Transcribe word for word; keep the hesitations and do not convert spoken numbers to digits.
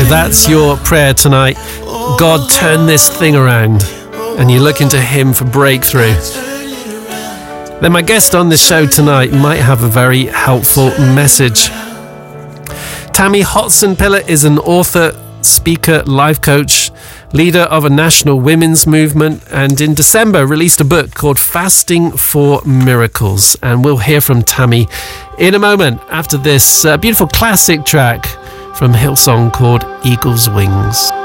that's your prayer tonight, God, turn this thing around, and you look into Him for breakthrough, then my guest on this show tonight might have a very helpful message. Tammy Hotson-Pillett is an author, speaker, life coach, leader of a national women's movement, and in December released a book called Fasting for Miracles. And we'll hear from Tammy in a moment after this uh, beautiful classic track from Hillsong called Eagle's Wings.